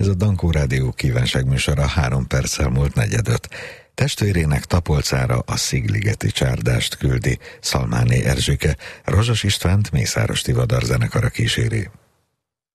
Ez a Dankó Rádió kívánságműsora 3 perccel múlt 4:05. Testvérének Tapolcára a Szigligeti csárdást küldi Szalmáné Erzsike, Rozsas Istvánt Mészáros Tivadar zenekara kíséri.